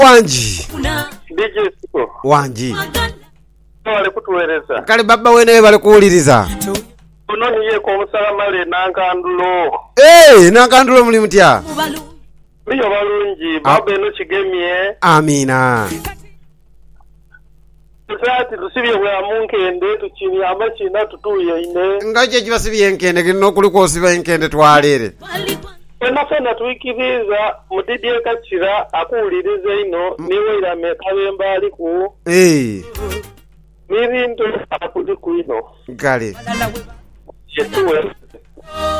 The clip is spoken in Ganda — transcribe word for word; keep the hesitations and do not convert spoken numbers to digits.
wanji D J Siko wanji wale kutueleza kale baba wene bali kuuliriza ono niye ko musalamale nankandulo eh nankandulo muli mutya biyo balungi baba eno kigemye amina Sati tusibye bwa munkende tukini amachina tutuye ine ngaje kibasibye enkende kino kuliko osiba enkende twalere ena fena tuikiriza mudidye kachira akuulirize ino niwe irame kabemba aliku eh mirinto akuli kuino gale yetuwe